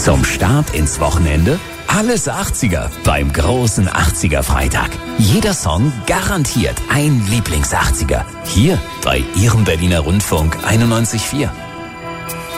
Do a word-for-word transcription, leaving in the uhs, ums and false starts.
Zum Start ins Wochenende alles achtziger beim großen achtziger-Freitag. Jeder Song garantiert ein Lieblings-achtziger. Hier bei Ihrem Berliner Rundfunk einundneunzig Komma vier.